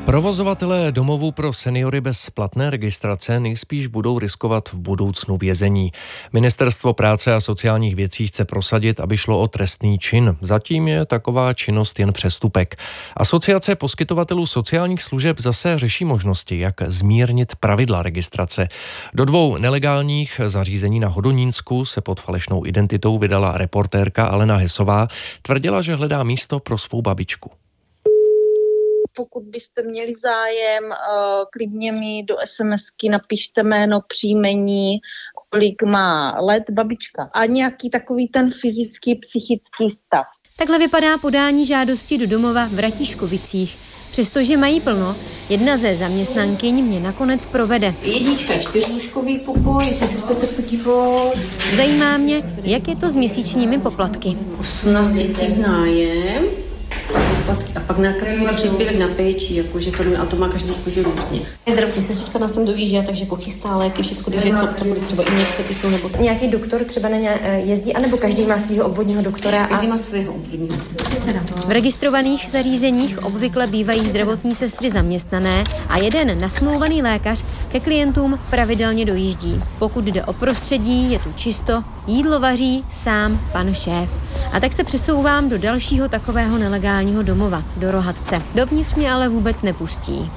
Provozovatelé domovů pro seniory bez platné registrace nejspíš budou riskovat v budoucnu vězení. Ministerstvo práce a sociálních věcí chce prosadit, aby šlo o trestný čin. Zatím je taková činnost jen přestupek. Asociace poskytovatelů sociálních služeb zase řeší možnosti, jak zmírnit pravidla registrace. Do 2 nelegálních zařízení na Hodonínsku se pod falešnou identitou vydala reportérka Alena Hesová. Tvrdila, že hledá místo pro svou babičku. Pokud byste měli zájem, klidně mi do SMSky napište jméno, příjmení, kolik má let babička a nějaký takový ten fyzický, psychický stav. Takhle vypadá podání žádosti do domova v Ratíškovicích. Přestože mají plno, jedna ze zaměstnankyň mě nakonec provede. 1, 4lůžkový pokoj, jestli se chcete podívat. Zajímá mě, jak je to s měsíčními poplatky. 18 000 nájem. A pak na příspěvek na péči, jakože to, a to má každý jakože různě. Zdravotní sestřička nás sem dojíždí, takže chystá léky, všechno, když je co bude třeba injekce pichnout nebo... Nějaký doktor třeba na ně jezdí, anebo každý má svého obvodního doktora? Každý má svého obvodního doktora. V registrovaných zařízeních obvykle bývají zdravotní sestry zaměstnané a jeden nasmlouvaný lékař ke klientům pravidelně dojíždí. Pokud jde o prostředí, je tu čisto, jídlo vaří sám pan šéf. A tak se přesouvám do dalšího takového nelegálního domova, do Rohatce. Dovnitř mě ale vůbec nepustí.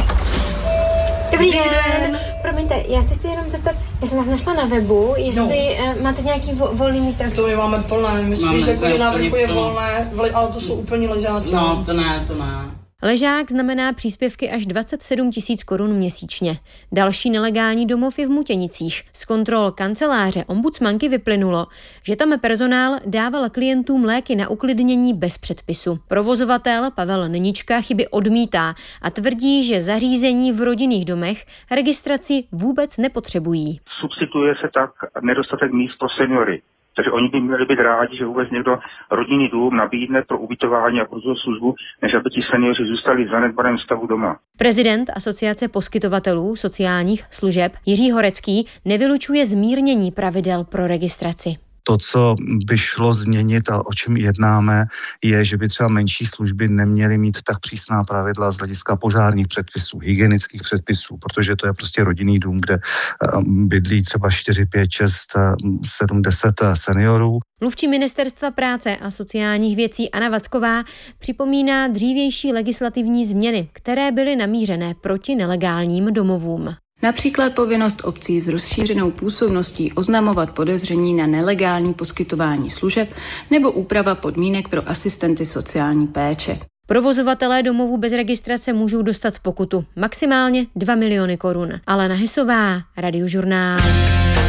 Dobrý den. Promiňte, já se chci jenom zeptat, já jsem vás našla na webu, jestli máte nějaký volný místa. To my máme plné, my spíš jako na vrchu je volné, ale to jsou úplně ležáci. No, to ne. Ležák znamená příspěvky až 27 000 korun měsíčně. Další nelegální domov je v Mutěnicích. Z kontrol kanceláře ombudsmanky vyplynulo, že tam personál dával klientům léky na uklidnění bez předpisu. Provozovatel Pavel Nenička chyby odmítá a tvrdí, že zařízení v rodinných domech registraci vůbec nepotřebují. Substituje se tak nedostatek míst pro seniory. Takže oni by měli být rádi, že vůbec někdo rodinný dům nabídne pro ubytování a pro službu, než aby ti seniori zůstali v zanedbaném stavu doma. Prezident Asociace poskytovatelů sociálních služeb Jiří Horecký nevylučuje zmírnění pravidel pro registraci. To, co by šlo změnit a o čem jednáme, je, že by třeba menší služby neměly mít tak přísná pravidla z hlediska požárních předpisů, hygienických předpisů, protože to je prostě rodinný dům, kde bydlí třeba 4, 5, 6, 7, 10 seniorů. Mluvčí Ministerstva práce a sociálních věcí Anna Vacková připomíná dřívější legislativní změny, které byly namířené proti nelegálním domovům. Například povinnost obcí s rozšířenou působností oznamovat podezření na nelegální poskytování služeb nebo úprava podmínek pro asistenty sociální péče. Provozovatelé domovů bez registrace můžou dostat pokutu maximálně 2 miliony korun. Alena Hesová, Radiožurnál.